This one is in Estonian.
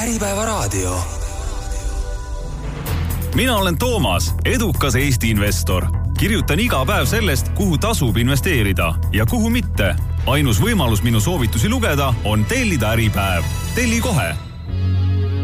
Äripäevaraadio. Mina olen Toomas, edukas Eesti investor. Kirjutan iga päev sellest, kuhu tasub investeerida ja kuhu mitte. Ainus võimalus minu soovitusi lugeda on tellida Äripäev. Telli kohe